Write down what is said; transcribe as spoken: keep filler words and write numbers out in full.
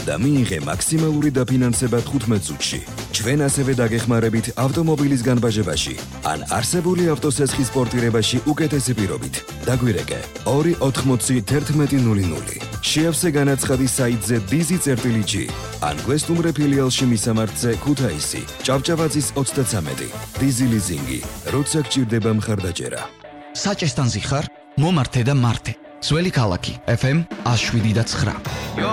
და მიიღე მაქსიმალური დაფინანსება თხუთმეტ წუთში. ჩვენ ასევე დაგეხმარებით ავტომობილის განბაჟებაში ან არსებული ავტოსესხის პორტირებაში უკეთესი პირობით. დაგვირეკე ორი ოთხმოცი თერთმეტი ნული ნული. შეავსე განაცხადი საიტზე დიზი წერტილი ჯი ან გვესტუმრე ფილიალში მისამართზე ქუთაისი, ჭავჭავაძის ოცდაცამეტი. დიზი ლიზინგი, როცა გჭირდება მხარდაჭერა. საჭესთან ზიხარ, მომართე და მართე. ძველი ქალაქი, ეფ ემ ათი შვიდ და ცხრა.